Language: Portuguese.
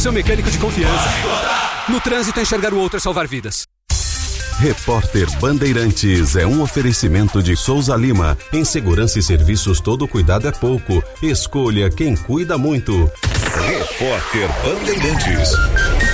Seu mecânico de confiança. No trânsito, enxergar o outro é salvar vidas. Repórter Bandeirantes é um oferecimento de Souza Lima. Em segurança e serviços, todo cuidado é pouco. Escolha quem cuida muito. Repórter Bandeirantes.